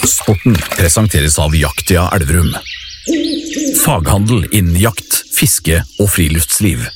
Sporten presenteres av Jaktia Elverum. Faghandel innen jakt, fiske og friluftsliv.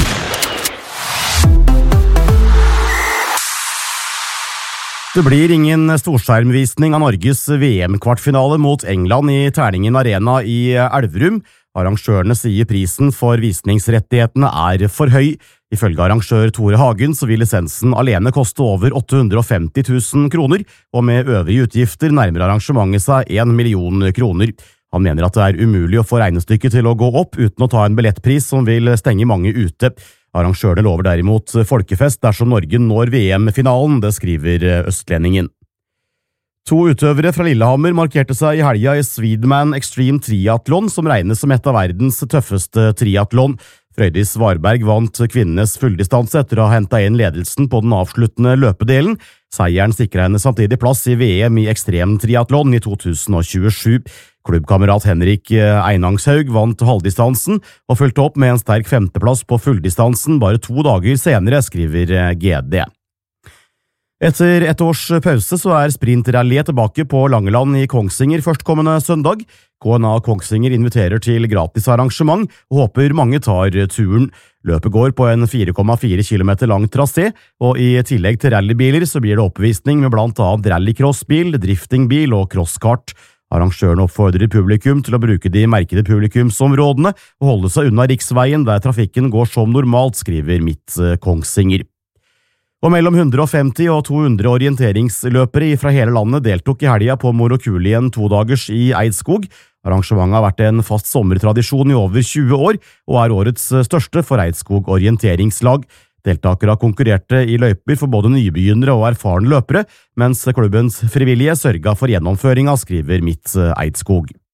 Det blir ingen storskjermvisning av Norges VM-kvartfinale mot England i Terningen Arena i Elverum. Arrangørene sier prisen for visningsrettighetene er for høy. Ifølge arrangør Tore Hagen så vil lisensen alene koste over 850 000 kroner, og med øvrige utgifter nærmer arrangementet seg 1 million kroner. Han mener at det er umulig å få regnestykket til å gå opp uten å ta en billettpris som vil stenge mange ute. Arrangørene lover derimot folkefest dersom Norge når VM-finalen, det skriver Østlendingen. 2 utøvere fra Lillehammer markerte seg i helga i Swedman Extreme Triathlon, som regnes som et av verdens tøffeste triathlon. Frøydis Varberg vant kvinnenes fulldistanse etter å ha hentet inn ledelsen på den avsluttende løpedelen. Seieren sikret henne samtidig plass i VM i ekstrem triathlon i 2027. Klubbkamerat Henrik Einangshaug vant halvdistansen og fulgte opp med en sterk 5. plass på fulldistansen bare 2 dager senere, skriver GD. Etter 1 års pause så er sprintrallyet tilbake på Langeland i Kongsvinger førstkommende søndag. KNA Kongsvinger inviterer til gratis arrangement og håper mange tar turen. Løpet går på en 4,4 kilometer lang trasé, og i tillegg til rallybiler så blir det oppvisning med blant annet rallycrossbil, driftingbil og crosskart. Arrangøren oppfordrer publikum til å bruke de merkede publikumsområdene og holde seg unna riksveien der trafikken går som normalt, skriver Midt Kongsvinger. Og mellom 150 og 200 orienteringsløpere fra hele landet deltok i helga på Morokulien 2-dagers i Eidskog. Arrangementet har vært en fast sommertradisjon i over 20 år, og er årets største for Eidskog orienteringslag. Deltakere konkurrerte i løyper for både nybegynnere og erfarne løpere, mens klubbens frivillige sørget for gjennomføringa, skriver Midt Eidskog.